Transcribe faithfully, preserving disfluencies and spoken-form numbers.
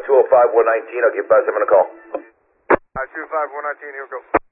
two oh five, one nineteen. I'll give five seven a call. Uh, two five, one nineteen, here we go.